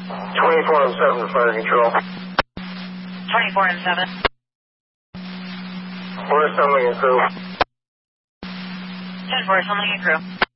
24 and 7, fire control. 24 and 7. We're assembling a crew. 10-4, assembling a crew.